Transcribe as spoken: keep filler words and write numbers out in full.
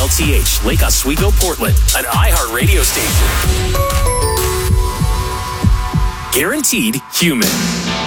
T H, Lake Oswego, Portland, an iHeart radio station. Guaranteed human.